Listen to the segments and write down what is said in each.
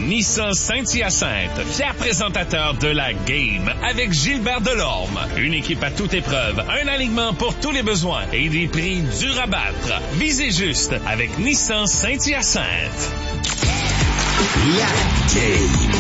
Nissan Saint-Hyacinthe, fier présentateur de la Game avec Gilbert Delorme. Une équipe à toute épreuve, un alignement pour tous les besoins et des prix durs à battre. Visez juste avec Nissan Saint-Hyacinthe. La Game.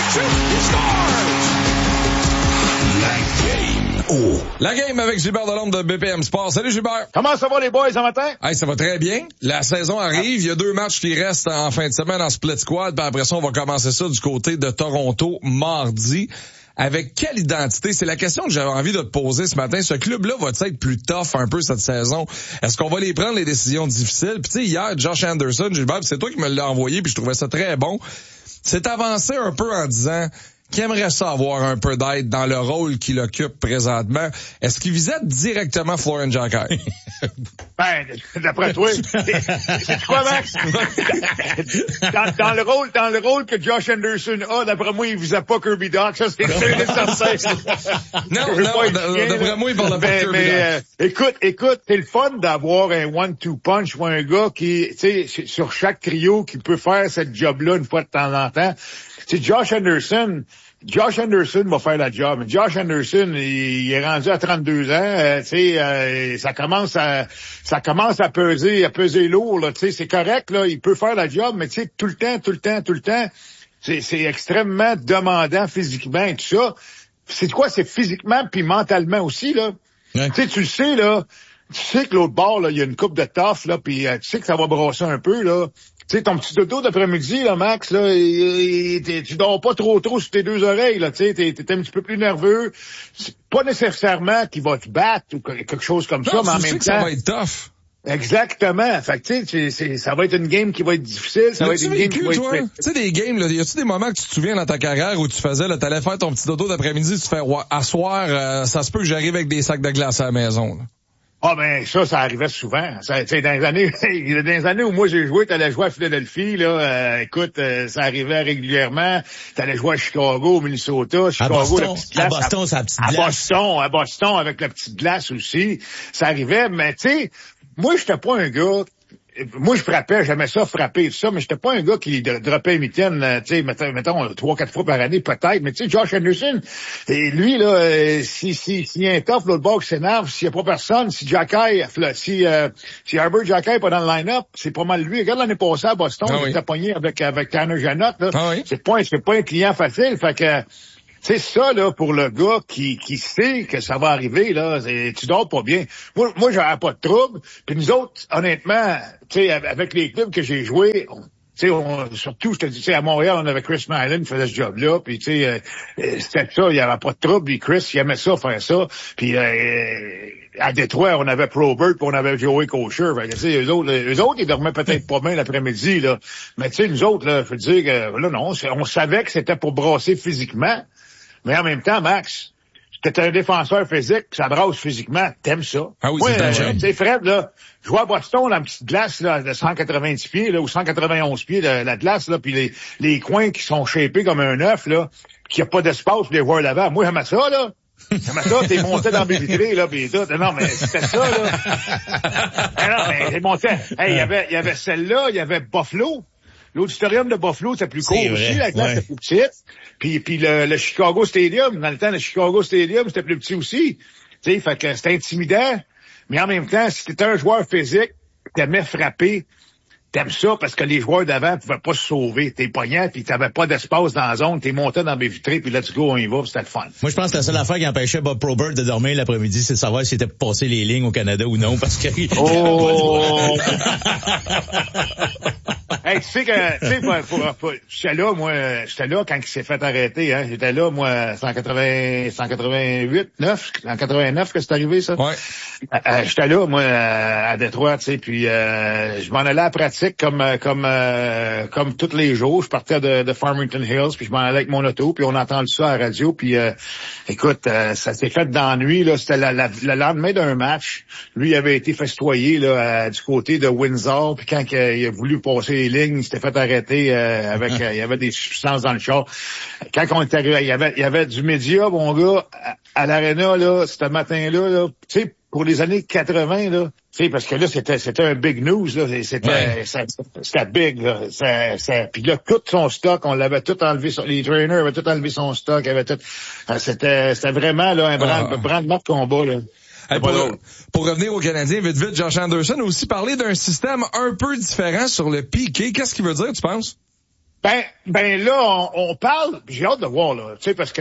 La Game. Oh. La Game avec Gilbert Delorme de BPM Sport. Salut Gilbert. Comment ça va les boys ce matin? Hey, ça va très bien. La saison arrive. Il y a 2 matchs qui restent en fin de semaine en split squad. Puis après ça, on va commencer ça du côté de Toronto mardi. Avec quelle identité? C'est la question que j'avais envie de te poser ce matin. Ce club-là va-t-il être plus tough un peu cette saison? Est-ce qu'on va les prendre les décisions difficiles? Puis tu sais, hier, Josh Anderson, Gilbert, c'est toi qui me l'as envoyé, puis je trouvais ça très bon. C'est avancé un peu en disant qu'il aimerait ça avoir un peu d'aide dans le rôle qu'il occupe présentement. Est-ce qu'il visait directement Florian Jacquet? Ben, d'après toi, c'est quoi, Max? dans le rôle que Josh Anderson a, d'après moi, il visait pas Kirby Dach. Ça, c'est certain. Non, d'après moi, il parle pas de Kirby Dach. Écoute, c'est le fun d'avoir un 1-2 punch ou un gars qui, tu sais, sur chaque trio qui peut faire cette job-là une fois de temps en temps. Tu sais, Josh Anderson va faire la job. Josh Anderson, il est rendu à 32 ans. Tu sais, ça commence à peser lourd. Là, tu sais, c'est correct. Là, il peut faire la job, mais tu sais, tout le temps, c'est extrêmement demandant physiquement et tout ça. C'est quoi? C'est physiquement puis mentalement aussi là. Ouais. Tu sais, tu le sais là. Tu sais que l'autre bord là, il y a une coupe de tough là, puis tu sais que ça va brasser un peu là. Tu sais, ton petit dodo d'après-midi, là, Max, là, tu dors pas trop sur tes 2 oreilles, là, tu sais, t'es un petit peu plus nerveux. C'est pas nécessairement qu'il va te battre ou quelque chose comme ça, mais en même temps. Ça va être tough. Exactement. Fait que, tu sais, ça va être une game qui va être difficile, ça va être une game qui va être... Tu sais, des games, là, y a-tu des moments que tu te souviens dans ta carrière où tu faisais, là, t'allais faire ton petit dodo d'après-midi, tu fais, asseoir, ça se peut que j'arrive avec des sacs de glace à la maison, là. Ah ben ça arrivait souvent. Ça, dans les années où moi j'ai joué, t'allais jouer à Philadelphie, là, écoute, ça arrivait régulièrement. T'allais jouer à Chicago, au Minnesota, Chicago, la petite glace. À Boston, c'est la petite glace. À Boston, avec la petite glace aussi. Ça arrivait, mais tu sais, moi j'étais pas un gars. Moi, je frappais, j'aimais ça frapper, tout ça, mais j'étais pas un gars qui droppait une mitaine, tu sais, mettons 3-4 fois par année, peut-être, mais tu sais, Josh Anderson, et lui, là, s'il y a un tough, l'autre bord qui s'énerve, s'il y a pas personne, si Herbert Jacquet est pas dans le line-up, c'est pas mal lui. Regarde l'année passée à Boston, il était pogné avec Tanner Janot, là. C'est pas un client facile, fait que, c'est ça, là, pour le gars qui sait que ça va arriver, là, tu dors pas bien. Moi, j'avais pas de trouble. Puis nous autres, honnêtement, tu sais, avec les clubs que j'ai joués, tu sais, surtout, je te dis, à Montréal, on avait Chris Mylan qui faisait ce job-là, puis tu sais, c'était ça, il y avait pas de trouble, puis Chris, il aimait ça, faire ça. Puis à Détroit, on avait Probert, puis on avait Joey Kosher. Fait que, tu sais, eux autres, ils dormaient peut-être pas bien l'après-midi, là. Mais tu sais, nous autres, là, je veux dire que, là, non, on savait que c'était pour brasser physiquement. Mais en même temps, Max, t'es un défenseur physique, ça brasse physiquement, t'aimes ça. Ah oui, tu sais, Fred, là, je vois à Boston, la petite glace, là, de 190 pieds, là, ou 191 pieds, la glace, là, puis les coins qui sont shapés comme un œuf, là, qu'il n'y a pas d'espace pour les joueurs d'avant. Moi, j'aimais ça, là. J'aimais ça, t'es monté dans mes vitrées, là, pis tout. Non, mais c'était ça, là. Non, mais t'es monté. Hey, il y avait celle-là, il y avait Buffalo. L'auditorium de Buffalo, c'était plus court aussi, la glace était plus petite. Puis le Chicago Stadium, dans le temps, le Chicago Stadium, c'était plus petit aussi. Tu sais, fait que c'était intimidant. Mais en même temps, si t'étais un joueur physique, t'aimais frapper, t'aimes ça parce que les joueurs d'avant pouvaient pas se sauver. T'es pognant, puis t'avais pas d'espace dans la zone, t'es monté dans mes vitrées, puis let's go, on y va, puis c'était le fun. Moi, je pense que la seule affaire qui empêchait Bob Probert de dormir l'après-midi, c'est de savoir s'il était passé les lignes au Canada ou non, parce que... Oh! Hey, tu sais que, j'étais là quand il s'est fait arrêter, hein. J'étais là, moi, 188, 9, en 89 que c'est arrivé, ça. Ouais. J'étais là, moi, à Détroit, tu sais, puis je m'en allais à la pratique comme tous les jours. Je partais de Farmington Hills, puis je m'en allais avec mon auto, puis on a entendu ça à la radio, puis écoute, ça s'est fait dans la nuit, là. C'était le lendemain d'un match. Lui, il avait été festoyé, là, du côté de Windsor, puis quand il a voulu passer les lignes, il s'était fait arrêter il y avait des substances dans le char. Quand on est arrivé, il y avait du média, mon gars, à l'aréna, là, ce matin-là, là, tu sais, pour les années 80, là, tu sais, parce que là, c'était un big news, là. C'était big, là. Puis là, tout son stock, on l'avait tout enlevé, les trainers avaient tout enlevé son stock, avaient tout, c'était vraiment, là, un brandement de combat, là. Hey, pour revenir aux Canadiens, vite, Josh Anderson a aussi parlé d'un système un peu différent sur le piqué. Qu'est-ce qu'il veut dire, tu penses? Ben là, on parle, j'ai hâte de voir, là, tu sais, parce que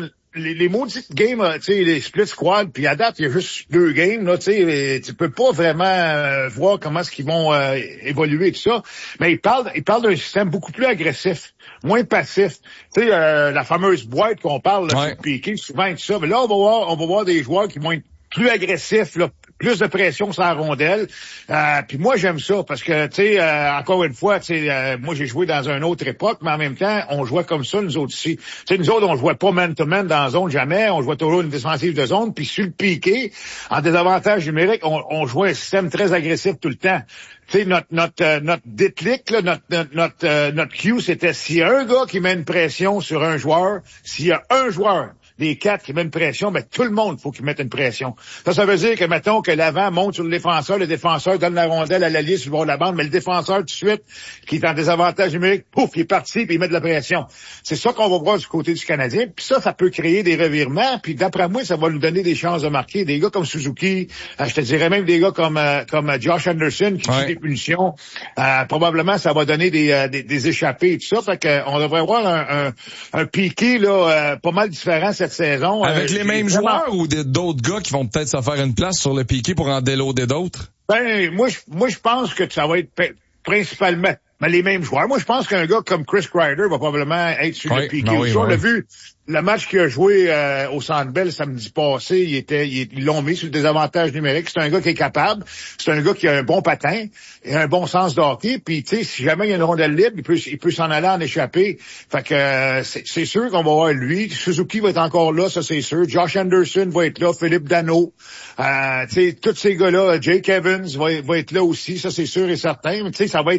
les maudites games, tu sais, les split squad, puis à date, il y a juste 2 games, là, tu sais, tu peux pas vraiment voir comment est-ce qu'ils vont évoluer et tout ça. Mais il parle d'un système beaucoup plus agressif, moins passif. Tu sais, la fameuse boîte qu'on parle, là, sur piqué, souvent et tout ça. Mais là, on va voir des joueurs qui vont être plus agressifs, là, plus de pression sur la rondelle. Puis moi, j'aime ça parce que, tu sais, encore une fois, tu sais, moi, j'ai joué dans une autre époque, mais en même temps, on jouait comme ça, nous autres ici. Tu sais, nous autres, on jouait pas man-to-man dans la zone jamais. On jouait toujours une défensive de zone. Puis sur le piqué, en désavantage numérique, on jouait un système très agressif tout le temps. Tu sais, notre déclic, là, notre cue, c'était s'il y a un gars qui met une pression sur un joueur, s'il y a un joueur des 4 qui met une pression, ben tout le monde faut qu'il mette une pression. Ça veut dire que, mettons, que l'avant monte sur le défenseur donne la rondelle à l'allié sur le bord de la bande, mais le défenseur, tout de suite, qui est en désavantage numérique, pouf, il est parti, puis il met de la pression. C'est ça qu'on va voir du côté du Canadien, puis ça peut créer des revirements, puis d'après moi, ça va nous donner des chances de marquer. Des gars comme Suzuki, je te dirais même des gars comme Josh Anderson, qui tue des punitions, probablement, ça va donner des échappées et tout ça, fait qu'on devrait avoir un piqué, là, pas mal différent cette saison. Avec les mêmes joueurs ou d'autres gars qui vont peut-être se faire une place sur le piqué pour en déloader d'autres? Ben, moi, je pense que ça va être principalement les mêmes joueurs. Moi, je pense qu'un gars comme Chris Kreider va probablement être sur le piqué. On l'a vu, le match qu'il a joué au Centre Bell samedi passé, ils l'ont mis sur le désavantage numérique. C'est un gars qui est capable. C'est un gars qui a un bon patin et un bon sens de hockey. Puis, tu sais, si jamais il y a une rondelle libre, il peut s'en aller en échapper. Fait que c'est sûr qu'on va voir lui. Suzuki va être encore là, ça c'est sûr. Josh Anderson va être là. Philippe Danault. Tu sais, tous ces gars-là. Jake Evans va être là aussi, ça c'est sûr et certain. Mais tu sais, ça va être...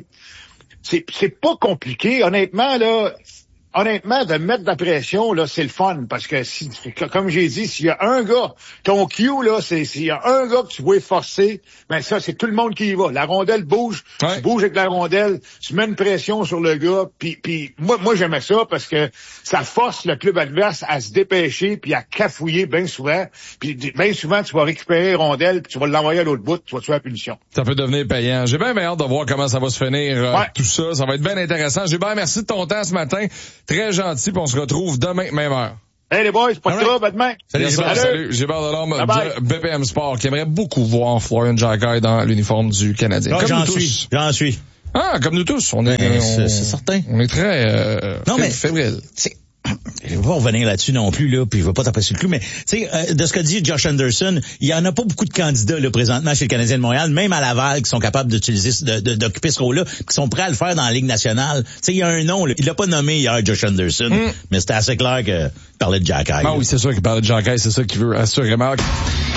C'est pas compliqué, honnêtement, là. Honnêtement, de mettre de la pression, là, c'est le fun. Parce que, comme j'ai dit, s'il y a un gars, ton cue, là, s'il y a un gars que tu veux forcer, ben ça, c'est tout le monde qui y va. La rondelle bouge, tu bouges avec la rondelle, tu mets une pression sur le gars, puis moi, j'aimais ça parce que ça force le club adverse à se dépêcher puis à cafouiller bien souvent. Puis bien souvent, tu vas récupérer la rondelle puis tu vas l'envoyer à l'autre bout, tu vas tuer la punition. Ça peut devenir payant. J'ai bien hâte de voir comment ça va se finir, tout ça. Ça va être bien intéressant. Gilbert, merci de ton temps ce matin. Très gentil, puis on se retrouve demain, même heure. Hey les boys, pas de trouble, à demain. Salut. Gilbert Delorme de BPM Sport, qui aimerait beaucoup voir Florian Jacquet dans l'uniforme du Canadien. J'en suis. Ah, comme nous tous. C'est certain. On est très fébrile. Je vais pas revenir là-dessus non plus, là, puis je vais pas taper sur le clou, mais tu sais, de ce que dit Josh Anderson, il y en a pas beaucoup de candidats là présentement chez le Canadien de Montréal, même à Laval, qui sont capables d'utiliser, d'occuper ce rôle-là, qui sont prêts à le faire dans la Ligue nationale. Tu sais, il y a un nom, là. Il l'a pas nommé hier, Josh Anderson, mais c'était assez clair qu'il parlait de Jacquet. Ah oui, c'est sûr qu'il parlait de Jacquet, c'est ça qu'il veut, assurément.